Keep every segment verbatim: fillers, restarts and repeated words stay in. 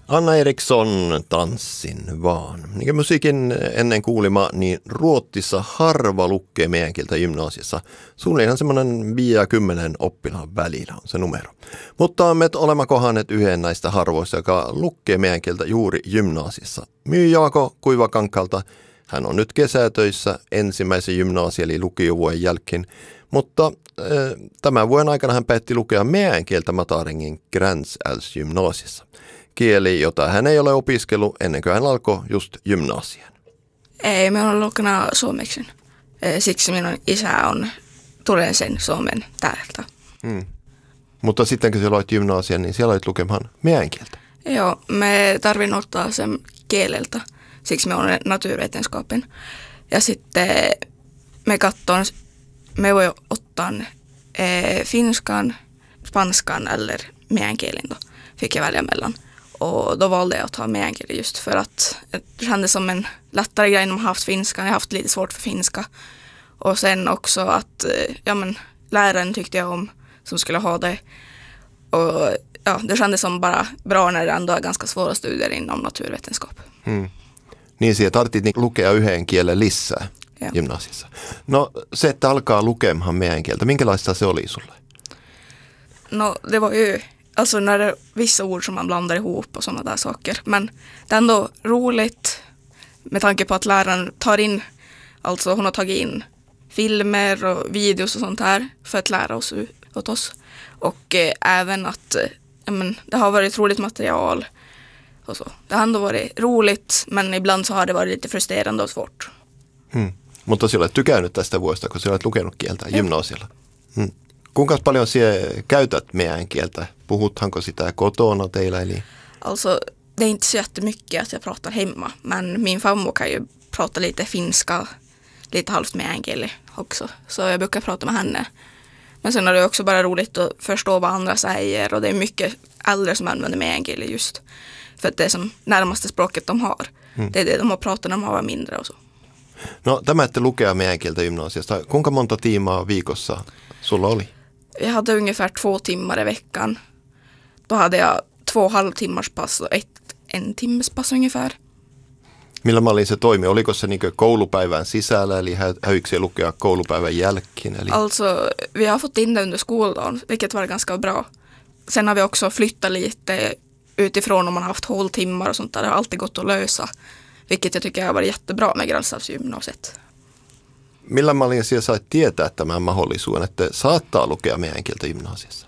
Anna Eriksson, Tanssin vaan. Niin kuin musiikin ennen kuulima, niin Ruotsissa harva lukee meidän kieltä gymnasiassa. Suunnilleen semmoinen viisikymmentä oppilaan välillä on se numero. Mutta me olemme kohdanneet yhden näistä harvoista, joka lukee meidän kieltä juuri gymnasiassa. Myy Jaako Kuivakankalta. Hän on nyt kesätöissä ensimmäisen gymnasi- eli lukiovuoden jälkeen. Mutta äh, tämän vuoden aikana hän päätti lukea meidän kieltä Mataringin Gränsälls gymnasiassa. Kieli, jota hän ei ole opiskellut ennen kuin hän alkoi just gymnasian. Ei, me ollaan lukenut suomeksi. Siksi minun isä on tulee sen suomen täältä. Hmm. Mutta sitten kun sä aloit gymnasian, niin siellä olit lukemaan meidän kieltä. Joo, me tarvin ottaa sen kieleltä. Siksi me olen naturvetenskapen. Ja sitten me katson, me voi ottaa eh, finskan, spanskan eller meidän kielen då. Fick jag välja mellan. Och då valde jag att ta meänkieli just för att det kändes som en lättare grej när man haft finska. Jag har haft lite svårt för finska. Och sen också att ja, men, läraren tyckte jag om som skulle ha det. Och ja, det kändes som bara bra när det ändå är ganska svåra studier inom naturvetenskap. Hmm. Niin siellä tarvittiin lukea yhden kielen lisää ja. Gymnasiassa. No se, että alkaa lukemaan meidän kieltä, minkälaista se oli sulle? No det var ju alltså när det vissa ord som man blandar ihop och sådana där saker. Men det är ändå roligt med tanke på att läraren tar in, alltså hon har tagit in filmer och videos och sånt här för att lära oss åt oss. Och eh, även att eh, men, det har varit roligt material och så. Det har ändå varit roligt, men ibland så har det varit lite frustrerande och svårt. Hmm. Mutta sinä olet tykännyt tästä vuodesta, kun sinä olet lukenut kieltä ja. Gymnasialla. Hmm. Kuinka paljon sinä käytät meidän kieltä? Puhuthanko sitä kotona teillä? Eli? Alltså, det är inte så jättemycket att jag pratar hemma. Men min farmor kan ju prata lite finska, lite halvt meänkieli också. Så jag brukar prata med henne. Men sen är det också bara roligt att förstå vad andra säger. Och det är mycket äldre som använder meänkieli just. För att det är som närmaste språket de har. Mm. Det är det de har pratat när de var mindre och så. No tämä, että lukea meidän kieltä gymnasiasta. Kuinka monta tiimaa viikossa sulla oli? Jag hade ungefär två timmar i veckan. Då hade jag två halvtimmars pass och ett en timmes pass ungefär. Millä mallin se toimi? Oliko se niin koulupäivän sisällä, eli höykö se lukea koulupäivän jälkeen? Eli? Alltså, vi har fått in det under skoldagen, vilket var ganska bra. Sen har vi också flyttat lite utifrån om man har haft håltimmar och sånt där. Det har alltid gått att lösa, vilket jag tycker har varit jättebra med Gränsälvsgymnasiet. Millä mallin siellä sait tietää tämän mahdollisuuden, että saattaa lukea meidän kieltä gymnasiassa?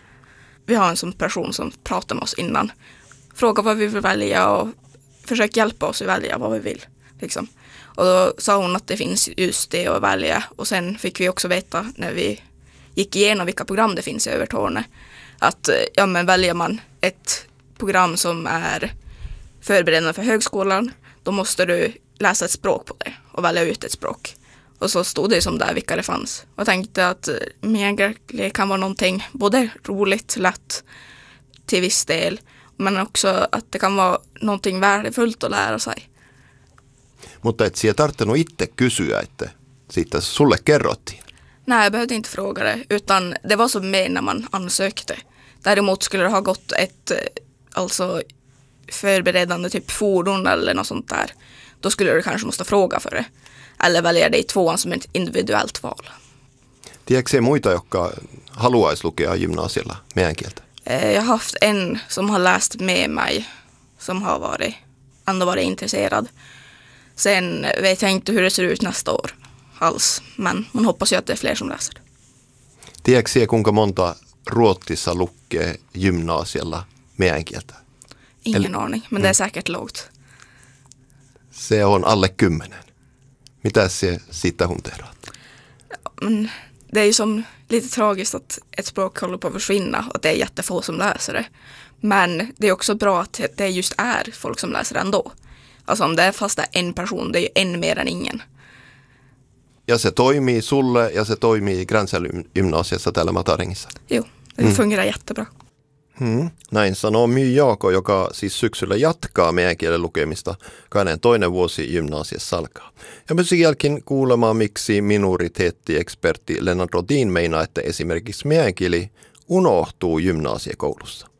Vi har en sån person som pratar med oss innan. Frågar vad vi vill välja och försöker hjälpa oss att välja vad vi vill. Liksom. Och då sa hon att det finns just det att välja. Och sen fick vi också veta när vi gick igenom vilka program det finns i Övertorneå. Att ja, men väljer man ett program som är förberedande för högskolan, då måste du läsa ett språk på det och välja ut ett språk. Och så stod det som där vilka det fanns. Och jag tänkte att meänkieli kan vara någonting både roligt, lätt till viss del, men också att det kan vara någonting värdefullt att lära sig. Mutta et siellä tarttunut itse kysyä, että siitä sulle kerrottiin? Nej, jag behövde inte fråga det, utan det var som med när man ansökte. Däremot skulle det ha gått ett alltså förberedande typ fordon eller något sånt där. Då skulle du kanske måste fråga för det. Eller välja det i tvåan som ett individuellt val. Tiedätkö se muita, jotka haluaisi lukea gymnasialla meidän kieltä? Jag har haft en som har läst med mig, som har varit, ändå varit intresserad. Sen vet jag inte hur det ser ut nästa år alls, men man hoppas ju att det är fler som läser. Tiedätkö se, kuinka monta Ruotsissa lukee gymnasialla meidän kieltä? Ingen Eli, aning, men mm. det är säkert lågt. Se on alle kymmenen. Mitä se siitä hunterat? Men det är ju som lite tragiskt att ett språk håller på att försvinna och att det är jättefå som läser det. Men det är också bra att det just är folk som läser det ändå. Alltså om det är fast det är en person, det är ju en mer än ingen. Ja se toimii sulle ja se toimii Gränsälvsgymnasiassa täällä Mataringissa. Jo, det mm. fungerar jättebra. Hmm. Näin sanoo My Jaako, joka siis syksyllä jatkaa meidän kielen lukemista, kun hänen toinen vuosi gymnasiassa alkaa. Ja myös jälkeen kuulemaan, miksi minoriteettiekspertti Lennart Rodin meinaa, että esimerkiksi meidän kieli unohtuu gymnasiekoulussa.